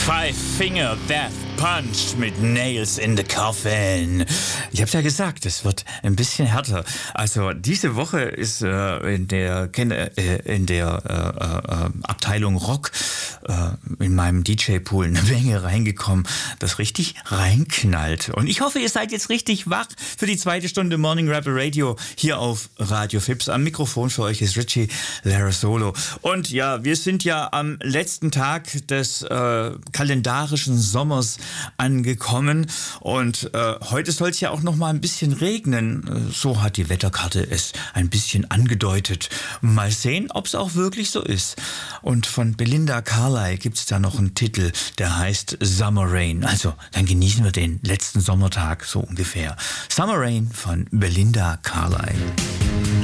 Five Finger Death Punch mit Nails in the Coffin. Ich hab's ja gesagt, es wird ein bisschen härter. Also diese Woche ist in der Abteilung Rock in meinem DJ-Pool eine Menge reingekommen, das richtig reinknallt. Und ich hoffe, ihr seid jetzt richtig wach für die zweite Stunde Morning Rebel Radio hier auf Radio Fips. Am Mikrofon für euch ist Richie Larasolo. Und ja, wir sind ja am letzten Tag des kalendarischen Sommers angekommen und heute soll es ja auch noch mal ein bisschen regnen. So hat die Wetterkarte es ein bisschen angedeutet. Mal sehen, ob es auch wirklich so ist. Und von Belinda Carlisle gibt es da noch einen Titel, der heißt Summer Rain. Also, dann genießen wir den letzten Sommertag so ungefähr. Summer Rain von Belinda Carlisle.